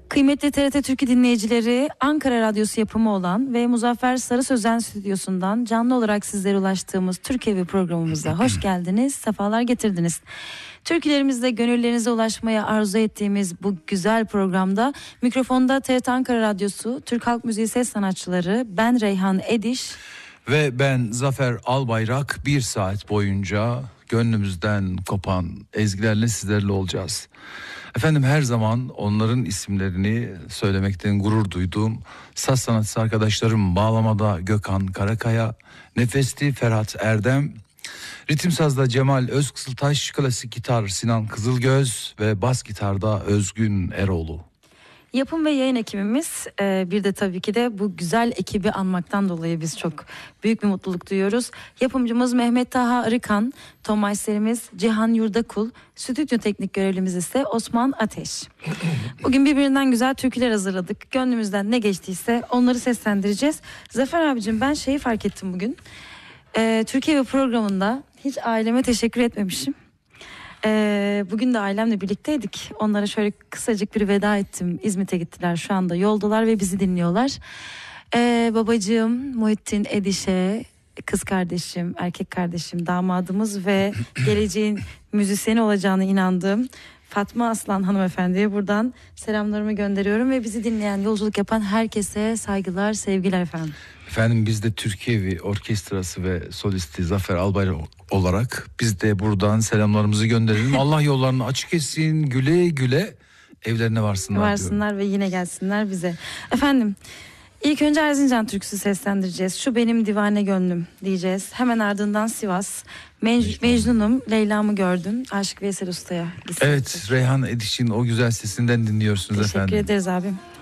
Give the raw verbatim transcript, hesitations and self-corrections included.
Kıymetli T R T Türkiye dinleyicileri, Ankara Radyosu yapımı olan ve Muzaffer Sarı Sözen stüdyosundan canlı olarak sizlere ulaştığımız Türk Evi programımıza hoş geldiniz, sefalar getirdiniz. Türkülerimizle gönüllerinize ulaşmaya arzu ettiğimiz bu güzel programda mikrofonda T R T Ankara Radyosu, Türk Halk Müziği ses sanatçıları, ben Reyhan Ediş ve ben Zafer Albayrak bir saat boyunca gönlümüzden kopan ezgilerle sizlerle olacağız. Efendim, her zaman onların isimlerini söylemekten gurur duyduğum saz sanatçısı arkadaşlarım bağlamada Gökhan Karakaya, nefesti Ferhat Erdem, ritim sazda Cemal Özkısıltaş, klasik gitar Sinan Kızılgöz ve bas gitarda Özgün Eroğlu. Yapım ve yayın ekibimiz, bir de tabii ki de bu güzel ekibi anmaktan dolayı biz çok büyük bir mutluluk duyuyoruz. Yapımcımız Mehmet Taha Arıkan, ton majsterimiz Cihan Yurdakul, stüdyo teknik görevlimiz ise Osman Ateş. Bugün birbirinden güzel türküler hazırladık. Gönlümüzden ne geçtiyse onları seslendireceğiz. Zafer abicim, ben şeyi fark ettim bugün. Ee, Türkiye programında hiç aileme teşekkür etmemişim. Ee, bugün de ailemle birlikteydik. Onlara şöyle kısacık bir veda ettim. İzmit'e gittiler, şu anda yoldalar ve bizi dinliyorlar. Ee, babacığım Muhittin Ediş'e, kız kardeşim, erkek kardeşim, damadımız ve geleceğin müzisyeni olacağına inandığım Fatma Aslan hanımefendiye buradan selamlarımı gönderiyorum ve bizi dinleyen, yolculuk yapan herkese saygılar, sevgiler efendim. Efendim, biz de Türkiye Orkestrası ve solisti Zafer Albayrak olarak biz de buradan selamlarımızı gönderelim. Allah yollarını açık etsin, güle güle evlerine varsınlar. Varsınlar diyorum. Ve yine gelsinler bize. Efendim, ilk önce Erzincan türküsü seslendireceğiz. Şu benim divane gönlüm diyeceğiz. Hemen ardından Sivas, Mec- Mecnun'um Leyla'mı gördüm, Aşık Veysel Usta'ya. Evet, Reyhan Ediş'in o güzel sesinden dinliyorsunuz. Teşekkür efendim. Teşekkür ederiz abim.